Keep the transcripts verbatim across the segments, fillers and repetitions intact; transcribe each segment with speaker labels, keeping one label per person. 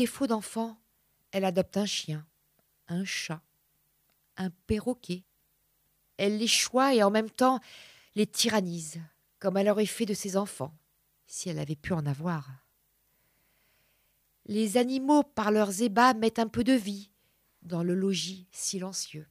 Speaker 1: Défaut d'enfant, elle adopte un chien, un chat, un perroquet. Elle les choisit et en même temps les tyrannise, comme elle aurait fait de ses enfants, si elle avait pu en avoir. Les animaux, par leurs ébats, mettent un peu de vie dans le logis silencieux.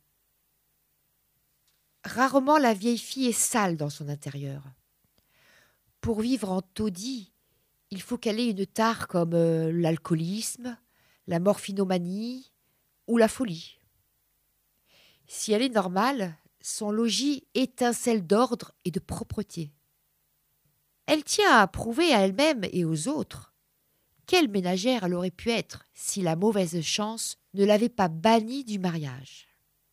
Speaker 1: Rarement la vieille fille est sale dans son intérieur. Pour vivre en taudis, il faut qu'elle ait une tare comme euh, l'alcoolisme, la morphinomanie ou la folie. Si elle est normale, son logis étincelle d'ordre et de propreté. Elle tient à prouver à elle-même et aux autres quelle ménagère elle aurait pu être si la mauvaise chance ne l'avait pas bannie du mariage.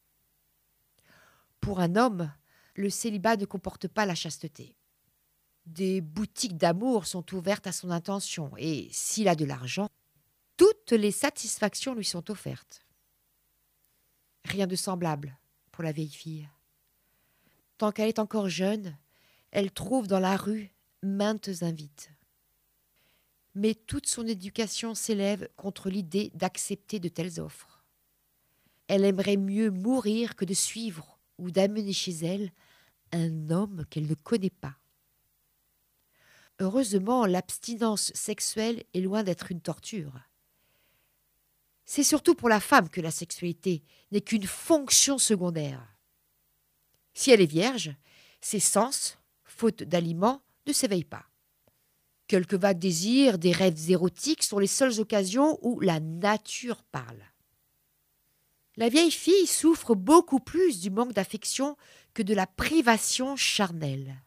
Speaker 1: Pour un homme, le célibat ne comporte pas la chasteté. Des boutiques d'amour sont ouvertes à son intention et, s'il a de l'argent, toutes les satisfactions lui sont offertes. Rien de semblable pour la vieille fille. Tant qu'elle est encore jeune, elle trouve dans la rue maintes invites. Mais toute son éducation s'élève contre l'idée d'accepter de telles offres. Elle aimerait mieux mourir que de suivre ou d'amener chez elle un homme qu'elle ne connaît pas. Heureusement, l'abstinence sexuelle est loin d'être une torture. C'est surtout pour la femme que la sexualité n'est qu'une fonction secondaire. Si elle est vierge, ses sens, faute d'aliments, ne s'éveillent pas. Quelques vagues désirs, des rêves érotiques sont les seules occasions où la nature parle. La vieille fille souffre beaucoup plus du manque d'affection que de la privation charnelle.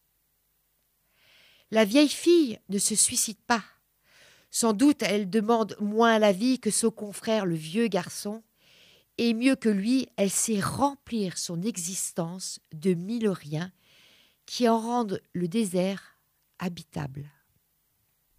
Speaker 1: La vieille fille ne se suicide pas. Sans doute elle demande moins la vie que son confrère le vieux garçon, et mieux que lui, elle sait remplir son existence de mille riens qui en rendent le désert habitable.